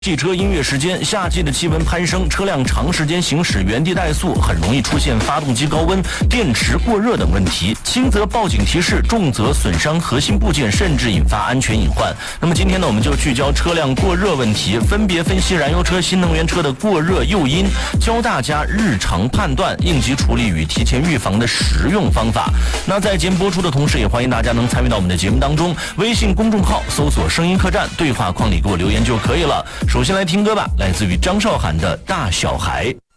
汽车音乐时间，夏季的气温攀升，车辆长时间行驶原地怠速，很容易出现发动机高温、电池过热等问题，轻则报警提示，重则损伤核心部件，甚至引发安全隐患。那么今天呢，我们就聚焦车辆过热问题，分别分析燃油车、新能源车的过热诱因，教大家日常判断、应急处理与提前预防的实用方法。那在节目播出的同时，也欢迎大家能参与到我们的节目当中，微信公众号搜索声音客栈，对话框里给我留言就可以了。首先来听歌吧，来自于张韶涵的《大小孩》。